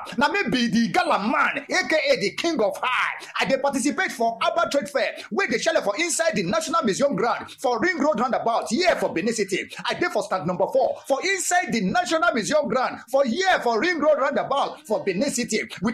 Now maybe the gala man, aka the king of high. I dey participate for Abba Trade Fair, where they shell for inside the National Museum ground for Ring Road roundabout, here for Benin City. I dey for stand number 4 for inside the National Museum ground for here for Ring Road roundabout for Benin City.